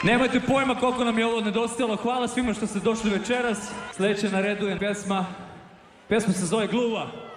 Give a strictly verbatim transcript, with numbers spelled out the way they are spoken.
Nemojte pojma koliko nam je ovo nedostajalo. Hvala svima što ste došli večeras. Sljedeća na redu je pesma. Pesma se zove Gluva.